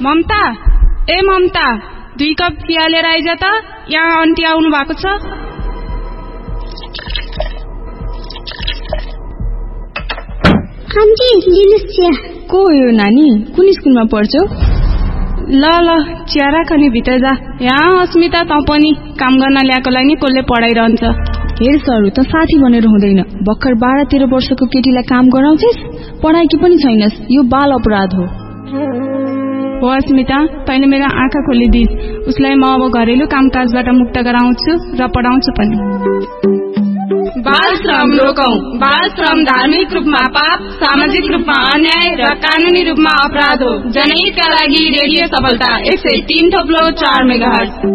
ममता, ए Mamata, 2 cup चिया लिएर आइज त। यहाँ आन्टी आउनु भएको छ। आन्टी लिनुस् चिया। को हो नानी? कुन स्कुलमा पढ्छौ? ल चिया राख नि भित्र जा। यहाँ अस्मिता त पनि काम गर्न ल्याएको लागि कसले पढाइरहन्छ। हेर सरू, त साथी भनेर हुँदैन। भर्खर 12-13 वर्षको केटीलाई काम गराउँछिस्, पढाइकी पनि छैनस्। यो बाल अपराध हो। हो अस्मिता, तैँले मेरो आँखा खोलिदिस्। उसलाई म अब घरेलु कामकाजबाट मुक्त गराउँछु र पढाउँछु पनि। बाल श्रम रोकौं। बाल श्रम धार्मिक रूपमा पाप, सामाजिक रूपमा अन्याय र कानूनी रूपमा अपराध हो। जनहितका लागि रेडियो सफलता 103.4 मेगाहर्ज।